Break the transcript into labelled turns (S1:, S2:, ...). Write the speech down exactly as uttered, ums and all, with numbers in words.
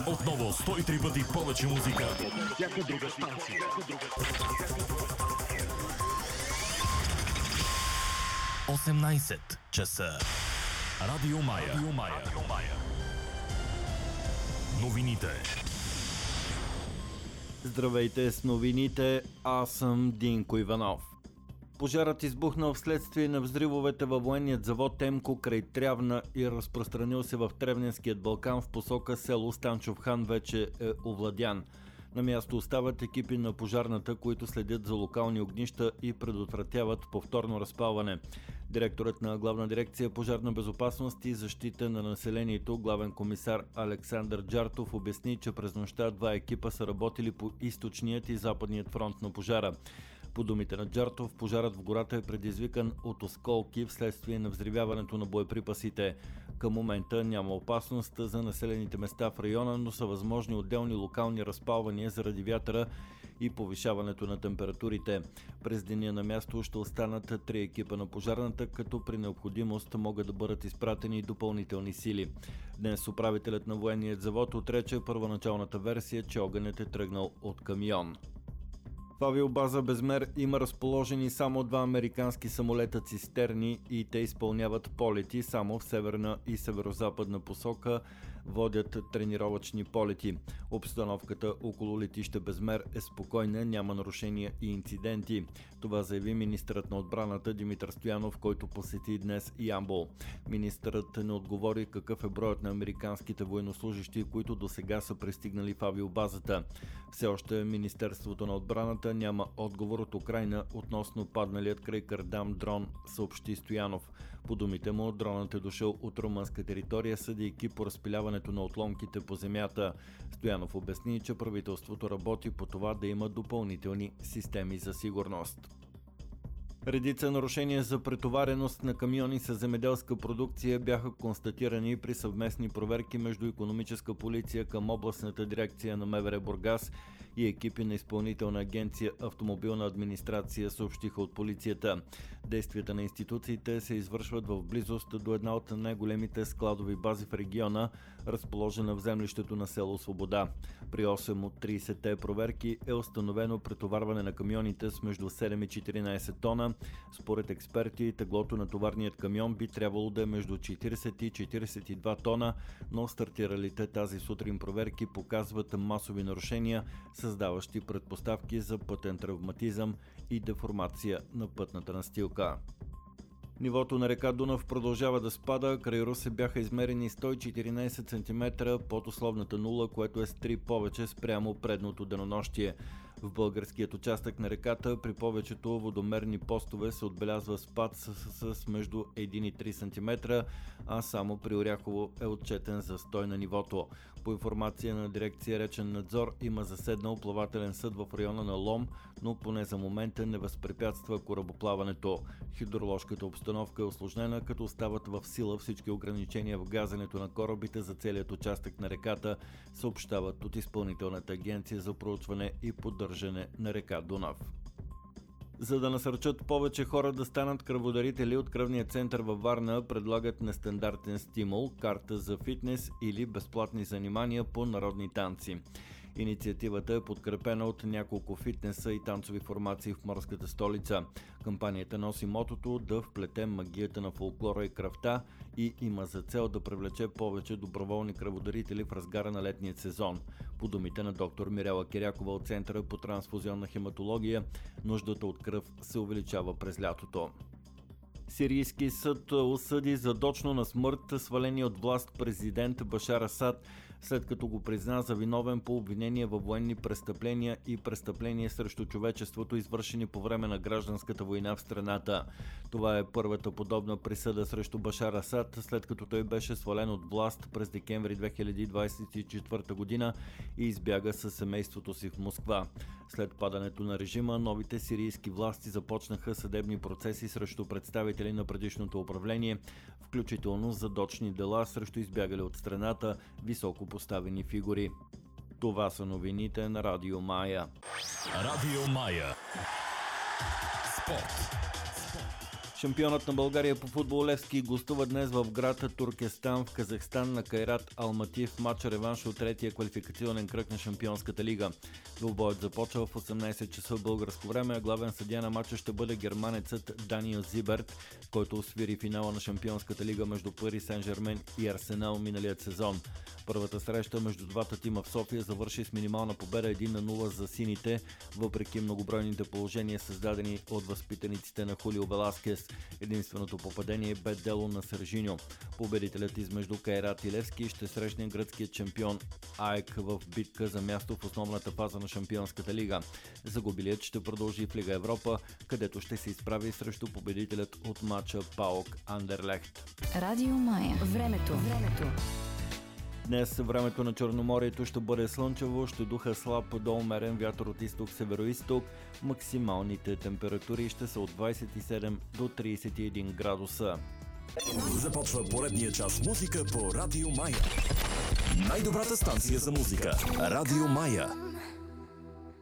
S1: Отново сто и три пъти повече музика.
S2: Всяка друга станция.
S1: осемнайсет часа. Радио Мая. Радио Мая. Новините.
S3: Здравейте с новините, аз съм Динко Иванов. Пожарът избухнал вследствие на взривовете във военният завод Емко край Трявна и разпространил се в Тревненският Балкан в посока село Станчов хан вече е овладян. На място остават екипи на пожарната, които следят за локални огнища и предотвратяват повторно разпалване. Директорът на Главна дирекция пожарна безопасност и защита на населението, главен комисар Александър Джартов, обясни, че през нощта два екипа са работили по източният и западният фронт на пожара. По думите на Джартов, пожарът в гората е предизвикан от осколки вследствие на взривяването на боеприпасите. Към момента няма опасност за населените места в района, но са възможни отделни локални разпалвания заради вятъра и повишаването на температурите. През деня на място ще останат три екипа на пожарната, като при необходимост могат да бъдат изпратени допълнителни сили. Днес управителят на военният завод отрече първоначалната версия, че огънят е тръгнал от камион. В авиобаза Безмер има разположени само два американски самолета цистерни и те изпълняват полети само в северна и северозападна посока, водят тренировъчни полети. Обстановката около летище Безмер е спокойна, няма нарушения и инциденти. Това заяви министърът на отбраната Димитър Стоянов, който посети днес Ямбол. Министърът не отговори какъв е броят на американските военнослужащи, които досега са пристигнали в авиобазата. Все още Министерството на отбраната няма отговор от Украйна относно падналият край Кардам дрон, съобщи Стоянов. По думите му, дронът е дошъл от румънска територия, съдейки по разпиляването на отломките по земята. Стоянов обясни, че правителството работи по това да има допълнителни системи за сигурност. Редица нарушения за претовареност на камиони с земеделска продукция бяха констатирани при съвместни проверки между икономическа полиция към областната дирекция на МВР Бургас и екипи на изпълнителна агенция Автомобилна администрация, съобщиха от полицията. Действията на институциите се извършват в близост до една от най-големите складови бази в региона, разположена в землището на село Свобода. При осем от трийсетте проверки е установено претоварване на камионите с между седем и четиринайсет тона. Според експерти, теглото на товарният камион би трябвало да е между четирийсет и четирийсет и два тона, но стартиралите тази сутрин проверки показват масови нарушения, създаващи предпоставки за пътен травматизъм и деформация на пътната настилка. Нивото на река Дунав продължава да спада. Край Русе бяха измерени сто и четиринайсет сантиметра под условната нула, което е с три повече спрямо предното денонощие. В българският участък на реката при повечето водомерни постове се отбелязва спад с, с, с между един и три сантиметра, а само при Оряхово е отчетен застой на нивото. По информация на дирекция Речен надзор има заседнал плавателен съд в района на Лом, но поне за момента не възпрепятства корабоплаването. Хидроложката обстановка е усложнена, като остават в сила всички ограничения в газенето на корабите за целият участък на реката, съобщават от Изпълнителната агенция за проучване и поддържане на река Дунав. За да насърчат повече хора да станат кръводарители, от кръвния център във Варна предлагат нестандартен стимул, карта за фитнес или безплатни занимания по народни танци. Инициативата е подкрепена от няколко фитнеса и танцови формации в морската столица. Кампанията носи мотото да вплетем магията на фолклора и кръвта и има за цел да привлече повече доброволни кръводарители в разгара на летния сезон. По думите на доктор Мирела Кирякова от Центъра по трансфузионна хематология, нуждата от кръв се увеличава през лятото. Сирийски съд осъди задочно на смърт сваления от власт президент Башар Асад, след като го призна за виновен по обвинение във военни престъпления и престъпления срещу човечеството, извършени по време на гражданската война в страната. Това е първата подобна присъда срещу Башар Асад, след като той беше свален от власт през декември две хиляди двадесет и четвърта година и избяга със семейството си в Москва. След падането на режима, новите сирийски власти започнаха съдебни процеси срещу представители на предишното управление, включително задочни дела срещу избягали от страната високо поставени фигури. Това са новините на Радио Мая.
S1: Радио Мая. Спорт.
S3: Шампионът на България по футбол Левски гостува днес в град Туркестан в Казахстан на Кайрат Алмати в матч реванш от третия квалификационен кръг на Шампионската лига. Двубоят започва в осемнайсет часа българско време, а главен съдия на матча ще бъде германецът Даниел Зиберт, който освири финала на Шампионската лига между Пари Сен-Жермен и Арсенал миналият сезон. Първата среща между двата тима в София завърши с минимална победа един на нула за сините, въпреки многобройните положения, създадени от възпитаниците на Хулио Веласкес. Единственото попадение бе дело на Сержиньо. Победителят измежду Кайрат и Левски ще срещне гръцкият шампион АЕК в битка за място в основната фаза на Шампионската лига. Загубилият ще продължи в Лига Европа, където ще се изправи срещу победителят от матча ПАОК Андерлехт.
S4: Радио Мая. Времето. Времето.
S3: Днес времето на Черноморието ще бъде слънчево, ще духа слаб до умерен вятър от изток-североизток. Максималните температури ще са от двайсет и седем до трийсет и един градуса.
S1: Започва поредния час музика по Радио Мая. Най-добрата станция за музика. Радио Мая.